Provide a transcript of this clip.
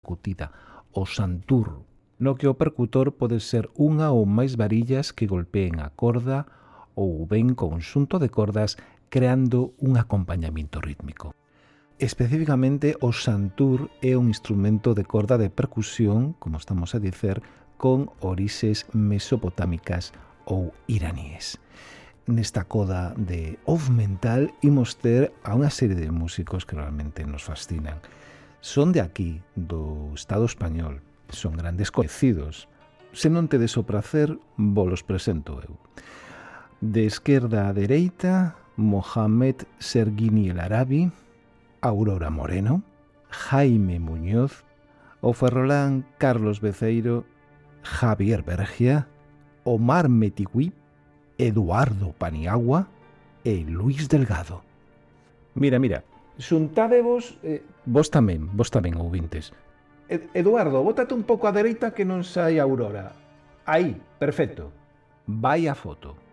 percutida, o santur, no que o percutor pode ser unha ou máis varillas que golpeen a corda ou ben conxunto de cordas creando un acompañamento rítmico. Especificamente, o santur é un instrumento de corda de percusión, como estamos a dicer, con orixes mesopotámicas ou iraníes. Nesta coda de Off Mental imos ter a unha serie de músicos que realmente nos fascinan. Son de aquí, do Estado español, son grandes coñecidos. Se non tedes o prazer, volos presento eu. De esquerda a dereita, Mohamed Serguini el Arabi, Aurora Moreno, Jaime Muñoz, o ferrolán Carlos Beceiro, Javier Bergia, Omar Metigui, Eduardo Paniagua e Luis Delgado. Mira, xuntádevos, vos tamén, ouvintes. Eduardo, bótate un pouco á dereita que non sai Aurora. Aí, perfecto. Vai a foto.